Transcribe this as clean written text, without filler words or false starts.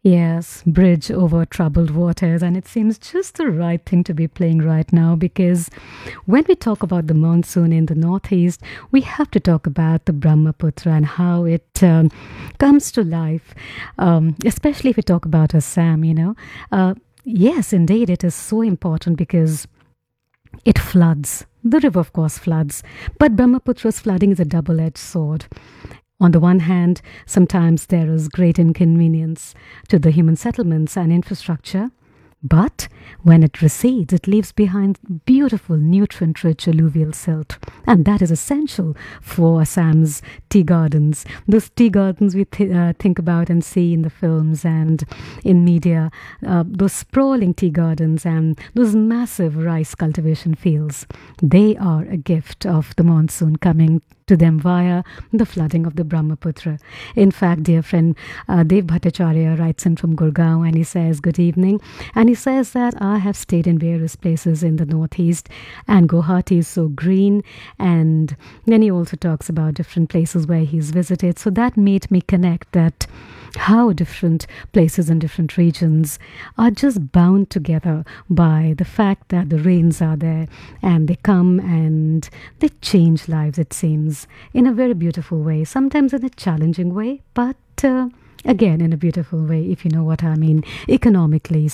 Yes, Bridge Over Troubled Waters, and it seems just the right thing to be playing right now because when we talk about the monsoon in the Northeast, we have to talk about the Brahmaputra and how it comes to life, especially if we talk about Assam, you know. Yes, indeed, it is so important because it floods. The river, of course, floods, but Brahmaputra's flooding is a double edged sword. On the one hand, sometimes there is great inconvenience to the human settlements and infrastructure, but when it recedes, it leaves behind beautiful, nutrient rich alluvial silt. And that is essential for Assam's tea gardens. Those tea gardens we think about and see in the films and in media, those sprawling tea gardens and those massive rice cultivation fields, they are a gift of the monsoon coming to them via the flooding of the Brahmaputra. In fact, dear friend Dev Bhattacharya writes in from Gurgaon and he says, "Good evening." And he says that I have stayed in various places in the Northeast and Guwahati is so green. And then he also talks about different places where he's visited. So that made me connect that how different places and different regions are just bound together by the fact that the rains are there and they come and they change lives, it seems, in a very beautiful way, sometimes in a challenging way, but again in a beautiful way, if you know what I mean, economically,